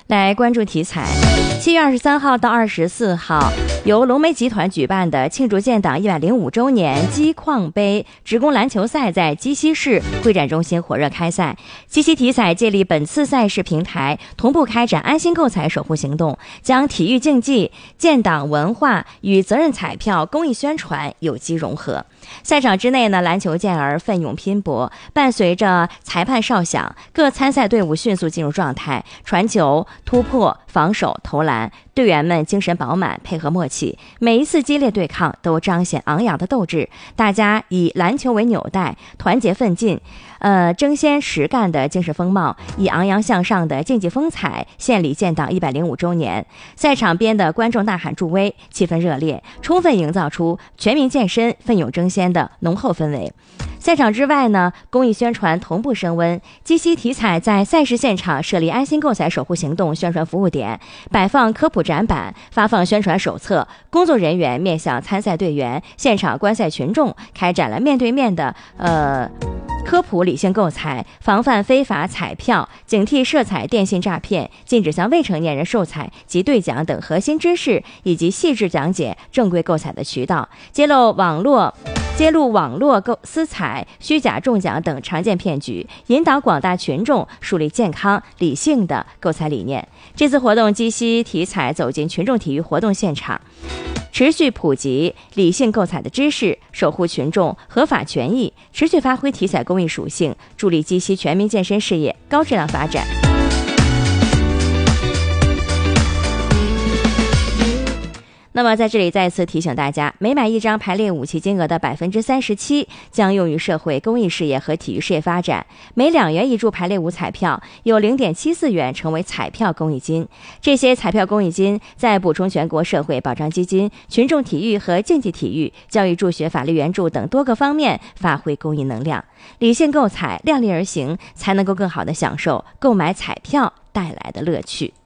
来关注体彩。7月23号到24号，由龙梅集团举办的庆祝建党105周年基矿杯职工篮球赛在鸡西市会展中心火热开赛。鸡西体彩借力本次赛事平台，同步开展安心购彩守护行动，将体育竞技、建党文化与责任彩票公益宣传有机融合。赛场之内呢，篮球健儿奋勇拼搏，伴随着裁判哨响，各参赛队伍迅速进入状态，传球、突破、防守、投篮，队员们精神饱满，配合默契，每一次激烈对抗都彰显昂扬的斗志。大家以篮球为纽带，团结奋进，争先实干的精神风貌，以昂扬向上的竞技风采，献礼建党105周年。赛场边的观众呐喊助威，气氛热烈，充分营造出全民健身、奋勇争先的浓厚氛围。赛场之外呢，公益宣传同步升温。鸡西体彩在赛事现场设立安心购彩守护行动宣传服务点，摆放科普展板，发放宣传手册。工作人员面向参赛队员、现场观赛群众开展了面对面的科普理性购彩，防范非法彩票，警惕涉彩电信诈骗，禁止向未成年人售彩及兑奖等核心知识，以及细致讲解正规购彩的渠道，揭露网络私彩、虚假中奖等常见骗局，引导广大群众树立健康理性的购彩理念。这次活动，鸡西体彩走进群众体育活动现场，持续普及理性购彩的知识，守护群众合法权益，持续发挥体彩公益属性，助力鸡西全民健身事业高质量发展。那么在这里再次提醒大家，每买一张排列5期金额的37%将用于社会公益事业和体育事业发展，每2元一注排列5彩票有0.74元成为彩票公益金。这些彩票公益金在补充全国社会保障基金、群众体育和竞技体育、教育助学、法律援助等多个方面发挥公益能量。理性购彩，量力而行，才能够更好地享受购买彩票带来的乐趣。